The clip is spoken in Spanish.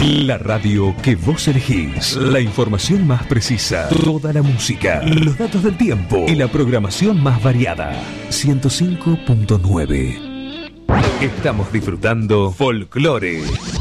La radio que vos elegís. La información más precisa. Toda la música. Los datos del tiempo. Y la programación más variada. 105.9. Estamos disfrutando Folclore.